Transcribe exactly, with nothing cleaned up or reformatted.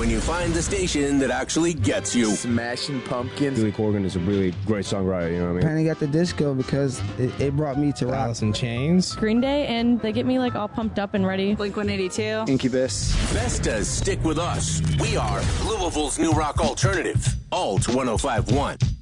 when you find the station that actually gets you. Smashing Pumpkins. Billy Corgan is a really great songwriter, you know what I mean? Panic at the Disco because it, it brought me to rock. Alice in Chains. Green Day, and they get me like all pumped up and ready. Blink one eighty-two. Incubus. Festas stick with us. We are Louisville's new rock alternative. Alt one oh five point one.